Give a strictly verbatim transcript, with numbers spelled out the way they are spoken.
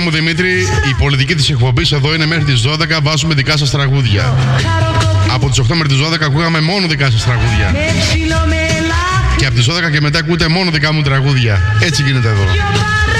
μου Δημήτρη, η πολιτική της εκπομπής εδώ είναι μέχρι τις δώδεκα, βάζουμε δικά σας τραγούδια. Από τις οκτώ μέχρι τις δώδεκα ακούγαμε μόνο δικά σας τραγούδια. Και από τις δώδεκα και μετά ακούτε μόνο δικά μου τραγούδια. Έτσι γίνεται εδώ.